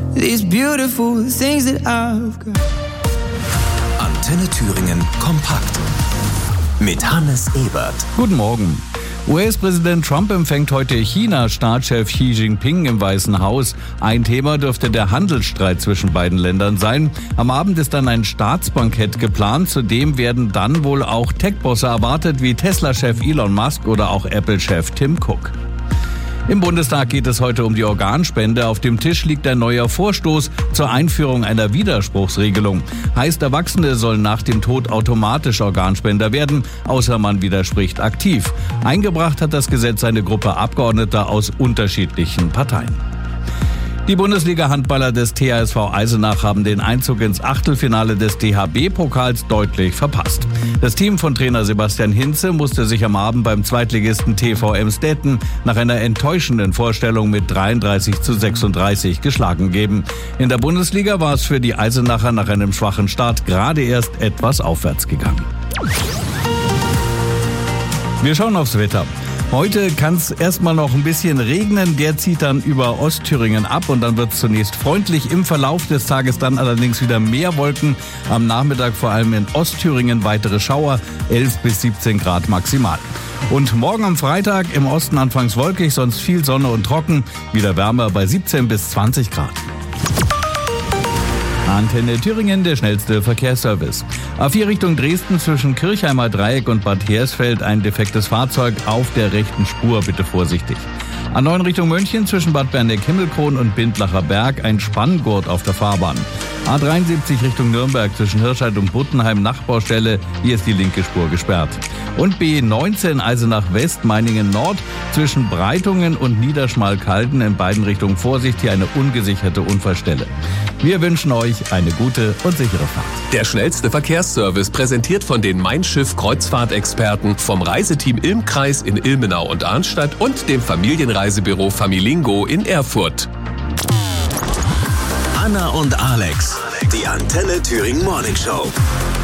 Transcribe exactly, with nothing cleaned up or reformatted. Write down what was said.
these beautiful things that I've got. Antenne Thüringen kompakt mit Hannes Ebert. Guten Morgen. U S-Präsident Trump empfängt heute China-Staatschef Xi Jinping im Weißen Haus. Ein Thema dürfte der Handelsstreit zwischen beiden Ländern sein. Am Abend ist dann ein Staatsbankett geplant. Zudem werden dann wohl auch Tech-Bosse erwartet, wie Tesla-Chef Elon Musk oder auch Apple-Chef Tim Cook. Im Bundestag geht es heute um die Organspende. Auf dem Tisch liegt ein neuer Vorstoß zur Einführung einer Widerspruchsregelung. Heißt, Erwachsene sollen nach dem Tod automatisch Organspender werden, außer man widerspricht aktiv. Eingebracht hat das Gesetz eine Gruppe Abgeordneter aus unterschiedlichen Parteien. Die Bundesliga-Handballer des T H S V Eisenach haben den Einzug ins Achtelfinale des D H B-Pokals deutlich verpasst. Das Team von Trainer Sebastian Hinze musste sich am Abend beim Zweitligisten T V Emstetten nach einer enttäuschenden Vorstellung mit dreiunddreißig zu sechsunddreißig geschlagen geben. In der Bundesliga war es für die Eisenacher nach einem schwachen Start gerade erst etwas aufwärts gegangen. Wir schauen aufs Wetter. Heute kann es erstmal noch ein bisschen regnen, der zieht dann über Ostthüringen ab und dann wird es zunächst freundlich. Im Verlauf des Tages dann allerdings wieder mehr Wolken. Am Nachmittag vor allem in Ostthüringen weitere Schauer, elf bis siebzehn Grad maximal. Und morgen am Freitag im Osten anfangs wolkig, sonst viel Sonne und trocken, wieder wärmer bei siebzehn bis zwanzig Grad. Antenne Thüringen, der schnellste Verkehrsservice. A vier Richtung Dresden zwischen Kirchheimer Dreieck und Bad Hersfeld ein defektes Fahrzeug auf der rechten Spur, bitte vorsichtig. A neun Richtung München zwischen Bad Berneck-Himmelkron und Bindlacher Berg ein Spanngurt auf der Fahrbahn. A dreiundsiebzig Richtung Nürnberg zwischen Hirscheid und Buttenheim Nachbaustelle, hier ist die linke Spur gesperrt. Und B neunzehn Eisenach West, Meiningen Nord zwischen Breitungen und Niederschmalkalden in beiden Richtungen Vorsicht, hier eine ungesicherte Unfallstelle. Wir wünschen euch eine gute und sichere Fahrt. Der schnellste Verkehrsservice präsentiert von den Mein Schiff Kreuzfahrtexperten vom Reiseteam Ilmkreis in Ilmenau und Arnstadt und dem Familienreisebüro Familingo in Erfurt. Anna und Alex, die Antenne Thüringen Morning Show.